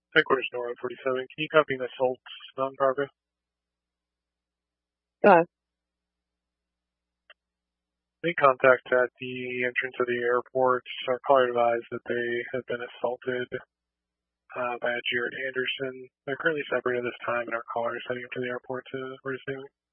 Headquarters Nora 47. Can you copy an assault non-cargo? Make contact at the entrance of the airport. Our caller advised that they have been assaulted by a Jared Anderson. They're currently separated at this time, and our caller is heading to the airport to resume.